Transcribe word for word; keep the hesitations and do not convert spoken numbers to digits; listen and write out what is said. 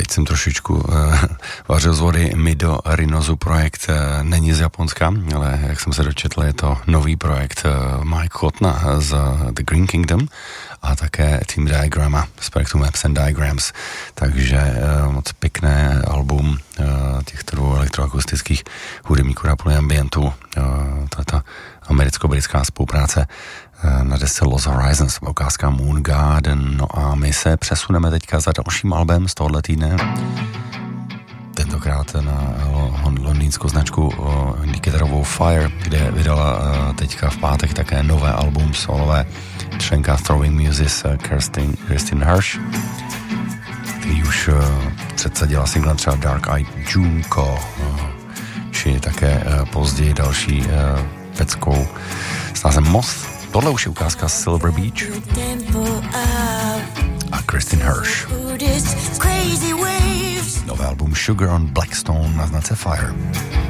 teď jsem trošičku uh, vařil z vody. Mido Rinozu projekt uh, není z Japonska, ale jak jsem se dočetl, je to nový projekt uh, Mike Kotna z uh, The Green Kingdom a také Team Diagrama z projektu Maps and Diagrams. Takže uh, moc pěkné album uh, těchto dvou elektroakustických hudebníků na polyambientu. Uh, tato americko-britská spolupráce uh, na desce Lost Horizons, ukázka Moon Garden. No a my se přesuneme teďka za dalším albem z tohohle týdne. Tentokrát na londýnskou značku uh, indikatorovou Fire, kde vydala uh, teďka v pátek také nové album solové členka Throwing Muses uh, Kirsten, Kirsten Hirsch, který už uh, předsadila single třeba Dark Eyed Junko, uh, či také uh, později další uh, peckou s názvem Moth. Tohle už je ukázka Silver Beach a Kirsten Hirsch. Nové album Sugar on Blackstone na znace Fire.